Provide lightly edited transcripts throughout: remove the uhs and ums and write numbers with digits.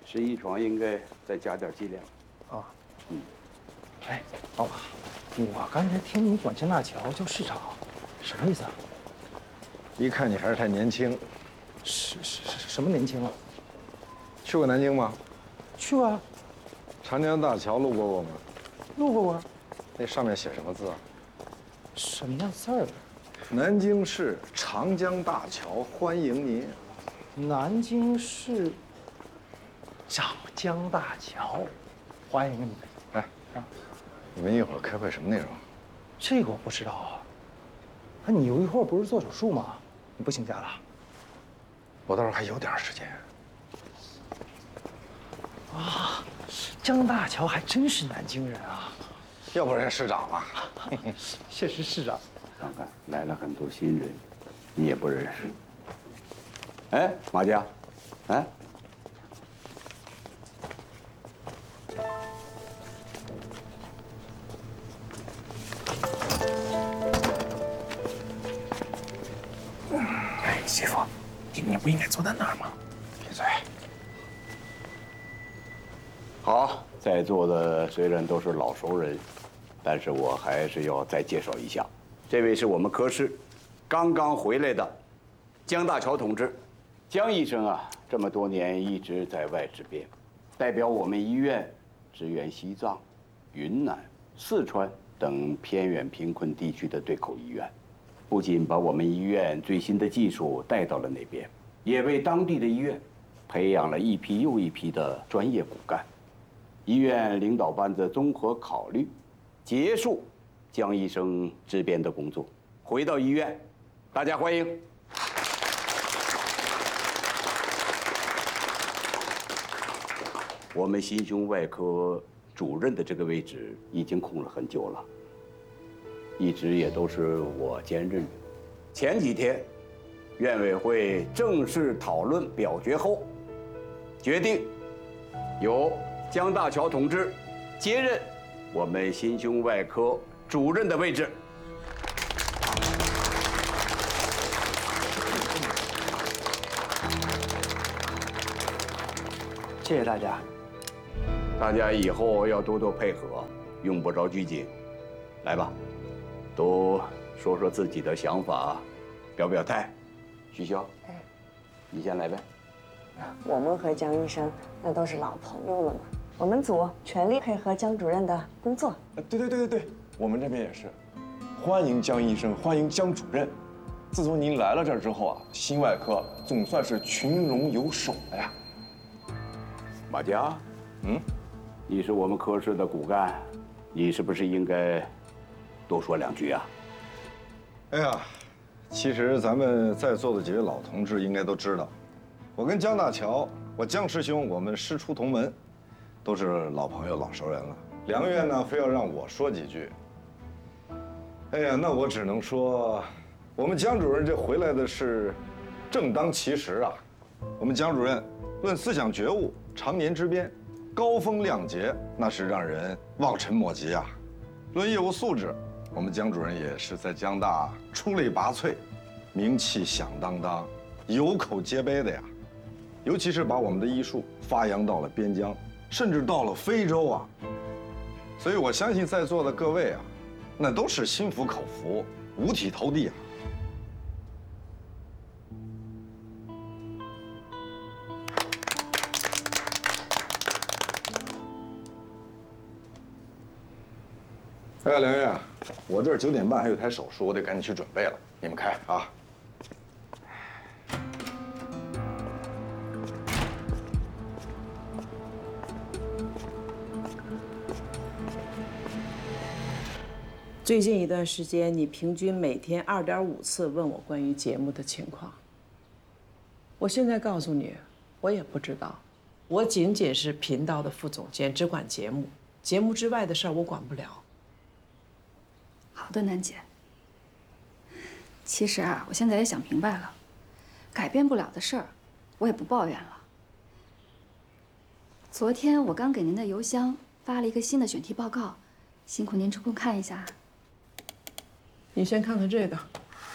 生意床应该再加点剂量。 啊，哎，老马，我刚才听你管江大桥叫市长，什么意思啊？ 一看你还是太年轻。 什么年轻啊？ 去过南京吗？ 去过啊， 长江大桥路过吗？ 路过啊。 那上面写什么字啊？ 什么字儿？ 南京市长江大桥欢迎您。 南京市长江大桥，欢迎你。 哎，你们一会儿开会什么内容？ 这个我不知道啊。哎，你有一会儿不是做手术吗？你不请假了？ 我倒是还有点时间。 啊，江大桥还真是南京人啊！ 要不然市长嘛。 谢谢市长。 看看来了很多新人，你也不认识。哎，马家，哎， 哎，媳妇，你不应该坐在那儿吗？ 闭嘴。 好，在座的虽然都是老熟人，但是我还是要再介绍一下，这位是我们科室刚刚回来的江大桥同志。江医生啊，这么多年一直在外值编，代表我们医院支援西藏、云南、四川等偏远贫困地区的对口医院，不仅把我们医院最新的技术带到了那边，也为当地的医院培养了一批又一批的专业骨干。医院领导班子综合考虑，结束江医生值编的工作，回到医院，大家欢迎。我们心胸外科主任的这个位置已经空了很久了，一直也都是我兼任。前几天，院委会正式讨论表决后，决定由江大桥同志接任我们心胸外科主任的位置。 谢谢大家。 大家以后要多多配合，用不着拘谨。来吧，都说说自己的想法，表表态。徐潇，你先来呗。 我们和江医生那都是老朋友了嘛，我们组全力配合江主任的工作。 对，我们这边也是，欢迎江医生，欢迎江主任。自从您来了这儿之后啊，心外科总算是群龙有首了呀。 马佳，你是我们科室的骨干，你是不是应该多说两句啊？ 哎呀，其实咱们在座的几位老同志应该都知道，我跟江大桥，我江师兄，我们师出同门，都是老朋友、老熟人了。梁院呢，非要让我说几句。哎呀，那我只能说，我们江主任这回来的是正当其时啊。我们江主任论思想觉悟，常年执编，高风亮节，那是让人望尘莫及啊。论业务素质，我们江主任也是在江大出类拔萃，名气响当当，有口皆碑的呀。尤其是把我们的医术发扬到了边疆，甚至到了非洲啊。所以我相信在座的各位啊，那都是心服口服，五体投地啊。哎，梁月，我这儿9点半还有台手术，我得赶紧去准备了。你们开啊。 最近一段时间，你平均每天2.5次问我关于节目的情况。我现在告诉你，我也不知道，我仅仅是频道的副总监，只管节目，节目之外的事儿我管不了。 好的，楠姐。其实啊，我现在也想明白了，改变不了的事儿，我也不抱怨了。昨天我刚给您的邮箱发了一个新的选题报告，辛苦您抽空看一下。 你先看看这个，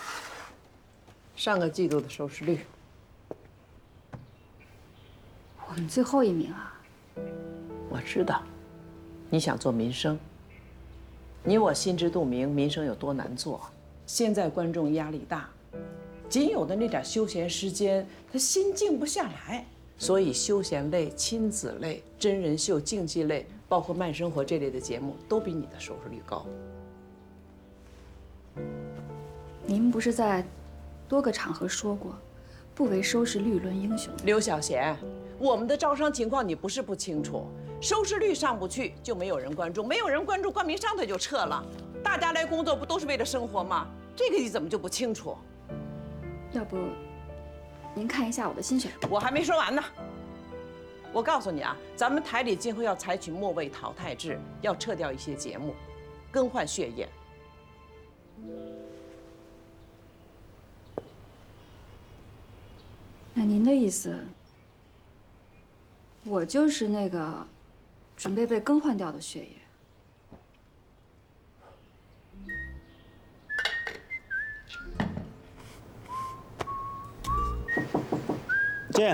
上个季度的收视率。 我你最后一名啊。 我知道，你想做民生。你我心知肚明，民生有多难做。现在观众压力大，仅有的那点休闲时间，他心静不下来。所以休闲类、亲子类、真人秀、竞技类，包括慢生活这类的节目，都比你的收视率高。 您不是在多个场合说过，不为收视率论英雄？ 刘晓贤，我们的招商情况你不是不清楚，收视率上不去就没有人关注，没有人关注，冠名商他就撤了。大家来工作不都是为了生活吗？这个你怎么就不清楚？ 要不，您看一下我的新选。 我还没说完呢。我告诉你啊，咱们台里今后要采取末位淘汰制，要撤掉一些节目，更换血液。 那您的意思，我就是那个准备被更换掉的血液？ 进。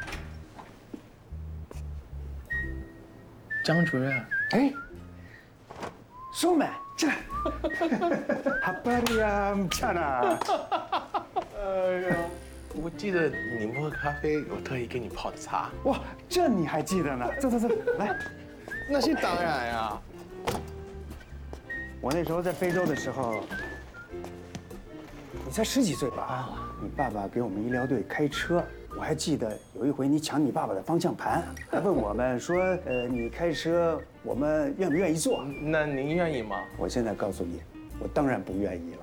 张主任， 哎，松满进来。哈巴利亚恰纳。 哎呀，我记得你不喝咖啡，我特意给你泡的茶。 哇，这你还记得呢？走，来。 那是当然呀。 我那时候在非洲的时候，你才10几岁吧？你爸爸给我们医疗队开车，我还记得有一回你抢你爸爸的方向盘，还问我们说，你开车我们愿不愿意坐？ 那您愿意吗？ 我现在告诉你，我当然不愿意了。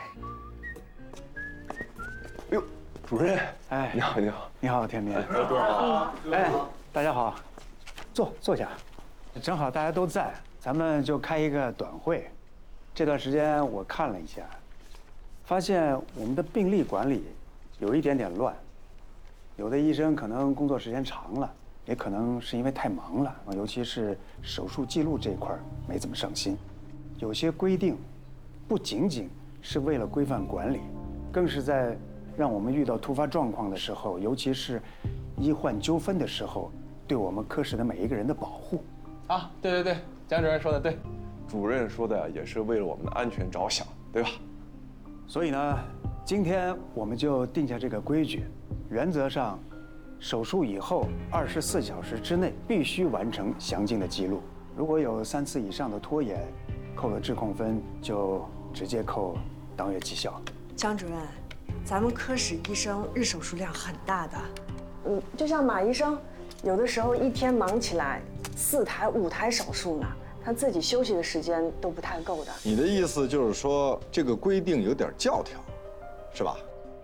哎呦，主任， 哎， 你好，你好， 你好，天明。哎，大家好，坐下，正好大家都在，咱们就开一个短会。这段时间我看了一下，发现我们的病例管理有一点点乱，有的医生可能工作时间长了，也可能是因为太忙了，尤其是手术记录这一块没怎么上心。有些规定不仅仅是为了规范管理，更是在让我们遇到突发状况的时候，尤其是医患纠纷的时候，对我们科室的每一个人的保护。 啊，对，江主任说的对，主任说的也是为了我们的安全着想，对吧？ 所以呢，今天我们就定下这个规矩，原则上，手术以后24小时之内必须完成详尽的记录。如果有3次以上的拖延，扣了质控分就直接扣当月绩效。 江主任，咱们科室医生日手术量很大的，就像马医生，有的时候一天忙起来4台5台手术呢，他自己休息的时间都不太够的。 你的意思就是说，这个规定有点教条，是吧？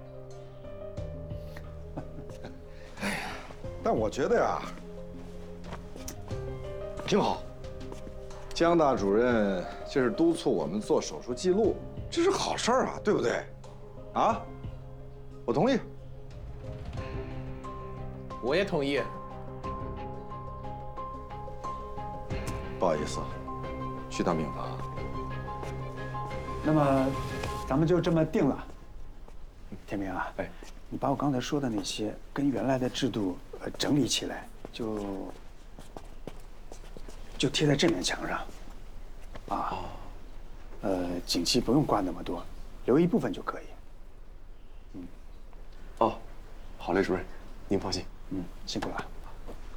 哎呀，但我觉得呀，挺好。江大主任这是督促我们做手术记录，这是好事儿啊，对不对？啊，我同意。 我也同意。 不好意思，去趟病房。 那么，咱们就这么定了。天明啊， 哎， 你把我刚才说的那些跟原来的制度整理起来，就贴在这面墙上。啊，锦旗不用挂那么多，留一部分就可以。 哦，好嘞，主任，您放心。 辛苦了。